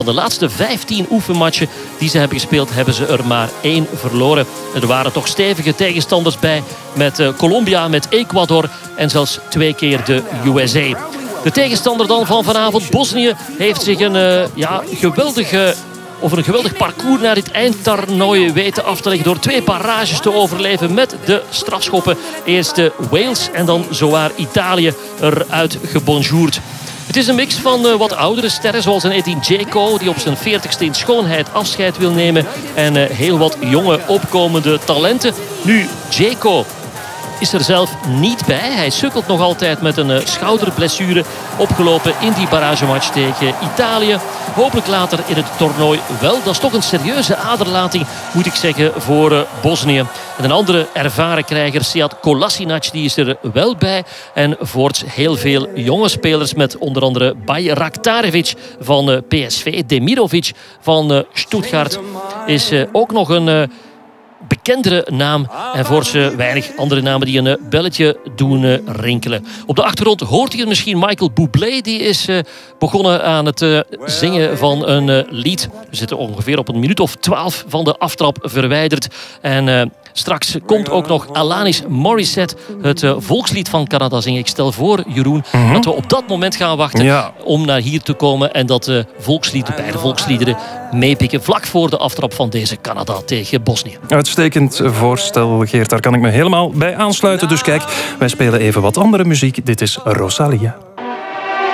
De laatste 15 oefenmatchen die ze hebben gespeeld, hebben ze er maar 1 verloren. Er waren toch stevige tegenstanders bij met Colombia, met Ecuador en zelfs 2 keer de USA. De tegenstander dan van vanavond, Bosnië, heeft zich een geweldig parcours naar dit eindtoernooi weten af te leggen door 2 barrages te overleven met de strafschoppen. Eerst Wales en dan zowaar Italië eruit gebonjourd. Het is een mix van wat oudere sterren zoals een Edin Dzeko die op zijn 40ste in schoonheid afscheid wil nemen en heel wat jonge opkomende talenten. Nu, Dzeko is er zelf niet bij. Hij sukkelt nog altijd met een schouderblessure opgelopen in die barragematch tegen Italië. Hopelijk later in het toernooi wel. Dat is toch een serieuze aderlating, moet ik zeggen, voor Bosnië. En een andere ervaren krijger, Sead Kolasinac, die is er wel bij. En voorts heel veel jonge spelers met onder andere Bayraktarevic van PSV. Demirovic van Stuttgart is ook nog een bekendere naam en voor ze weinig andere namen die een belletje doen rinkelen. Op de achtergrond hoort hier misschien Michael Bublé. Die is begonnen aan het zingen van een lied. We zitten ongeveer op een minuut of 12 van de aftrap verwijderd. En straks komt ook nog Alanis Morissette, het volkslied van Canada, zingen. Ik stel voor, Jeroen, dat we op dat moment gaan wachten om naar hier te komen en dat volkslied, de beide volksliederen, meepikken vlak voor de aftrap van deze Canada tegen Bosnië. Uitstekend voorstel, Geert. Daar kan ik me helemaal bij aansluiten. Dus kijk, wij spelen even wat andere muziek. Dit is Rosalia.